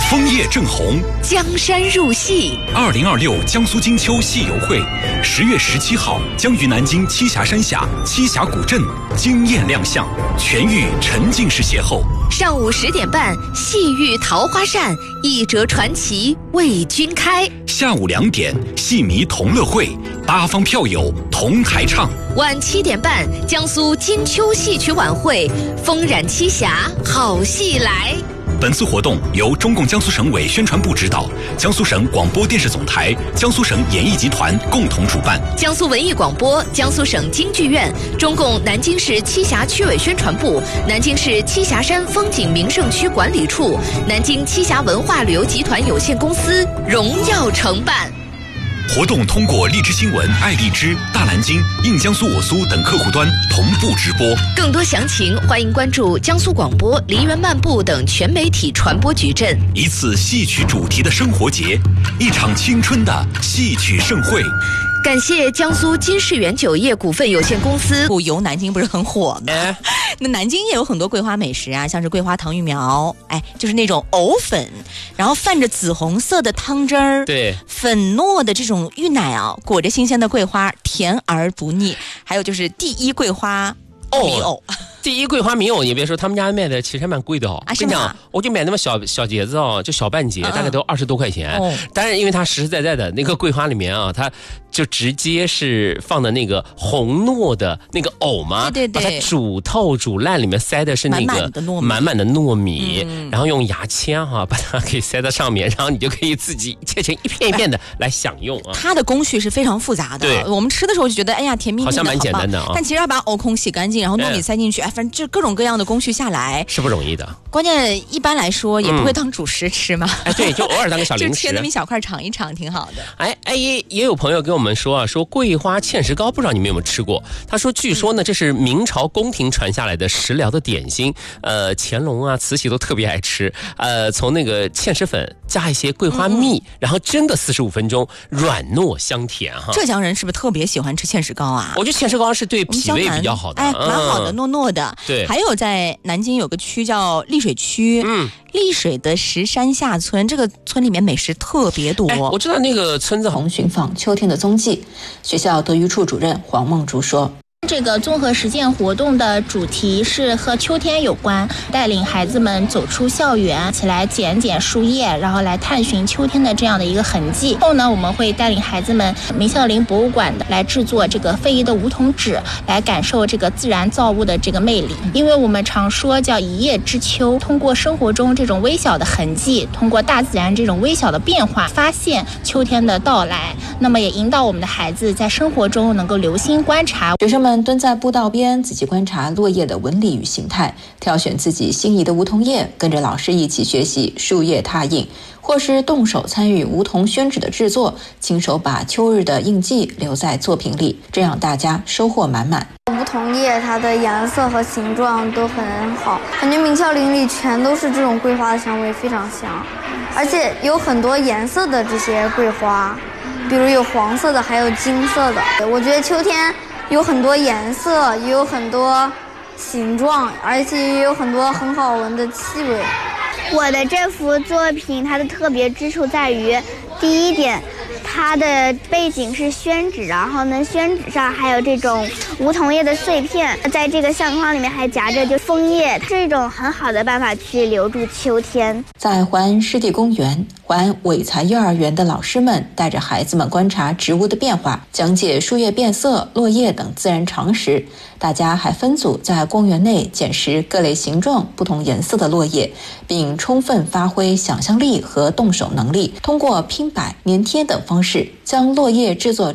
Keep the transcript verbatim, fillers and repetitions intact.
枫叶正红， 江山入戏。 二零二六江苏金秋戏游会，十月十七号将于南京栖霞山下栖霞古镇惊艳亮相，全域沉浸式邂逅。 上午十点半，戏遇桃花扇，一折传奇为君开。 下午两点，戏迷同乐会，八方票友同台唱。 晚七点半，江苏金秋戏曲晚会，风染栖霞，好戏来。 本次活动由中共江苏省委宣传部指导，江苏省广播电视总台、江苏省演艺集团共同主办。 江苏文艺广播、江苏省京剧院、中共南京市栖霞区委宣传部、南京市栖霞山风景名胜区管理处、南京栖霞文化旅游集团有限公司荣耀承办。 活动通过荔枝新闻、爱荔枝、大蓝鲸、印江苏我苏等客户端同步直播。 更多详情，欢迎关注江苏广播、梨园漫步等全媒体传播矩阵。 一次戏曲主题的生活节，一场青春的戏曲盛会。 感谢江苏金世元酒业股份有限公司。 游南京不是很火吗？ 哎， 那南京也有很多桂花美食啊，像是桂花糖芋苗，哎，就是那种藕粉，然后泛着紫红色的汤汁儿， 对， 粉糯的这种芋奶啊，裹着新鲜的桂花，甜而不腻。还有就是第一桂花米藕。 第一桂花米藕，你别说，他们家卖的其实还蛮贵的哦。 啊， 跟你讲，我就买那么小小节子哦，就小半节， 嗯、 大概都二十多块钱。哦，但是因为它实实在在的那个桂花里面啊，它就直接是放的那个红糯的那个藕嘛， 对对对， 把它煮透煮烂，里面塞的是那个满满的糯米，嗯、然后用牙签哈、啊、把它给塞在上面，然后你就可以自己切成一片一片的来享用啊。 它的工序是非常复杂的， 对， 我们吃的时候就觉得哎呀甜蜜蜜的， 好像蛮简单的啊， 但其实要把藕孔洗干净，然后糯米塞进去，哎，反正就各种各样。这样的工序下来是不容易的， 关键一般来说也不会当主食吃嘛。 嗯、哎，对，就偶尔当个小零食， 就切那么一小块尝一尝，挺好的。 哎哎，也也有朋友跟我们说啊，说桂花芡实糕，不知道你们有没有吃过？他说，据说呢，这是明朝宫廷传下来的食疗的点心，呃，乾隆啊、慈禧都特别爱吃。呃，从那个芡实粉加一些桂花蜜，嗯、然后蒸个四十五分钟，软糯香甜哈。 浙江人是不是特别喜欢吃芡实糕啊？ 我觉得芡实糕是对脾胃比较好的， 哎，蛮好的，糯糯的。 对， 还有。在南京有个区叫丽水区，嗯，丽水的石山下村，这个村里面美食特别多。 哎，我知道那个村子红寻访秋天的踪迹。学校德育处主任黄梦竹说。 这个综合实践活动的主题是和秋天有关，带领孩子们走出校园，起来捡捡树叶，然后来探寻秋天的这样的一个痕迹。后呢，我们会带领孩子们明孝陵博物馆的来制作这个非遗的梧桐纸，来感受这个自然造物的这个魅力。因为我们常说叫一叶知秋，通过生活中这种微小的痕迹，通过大自然这种微小的变化，发现秋天的到来。那么也引导我们的孩子在生活中能够留心观察。 学生们蹲在步道边，仔细观察落叶的纹理与形态，挑选自己心仪的梧桐叶，跟着老师一起学习树叶拓印，或是动手参与梧桐宣纸的制作，亲手把秋日的印记留在作品里，这样大家收获满满。 梧桐叶它的颜色和形状都很好，感觉明孝陵里全都是这种桂花的香味，非常香，而且有很多颜色的这些桂花，比如有黄色的，还有金色的。我觉得秋天有很多颜色，也有很多形状，而且也有很多很好闻的气味。 我的这幅作品它的特别之处在于，第一点，它的背景是宣纸，然后呢，宣纸上还有这种梧桐叶的碎片，在这个相框里面还夹着就枫叶，是一种很好的办法去留住秋天。 在淮安湿地公园，淮安伟才幼儿园的老师们带着孩子们观察植物的变化，讲解树叶变色、落叶等自然常识。大家还分组在公园内捡拾各类形状、不同颜色的落叶，并充分发挥想象力和动手能力，通过拼摆、粘贴等方式将落叶制作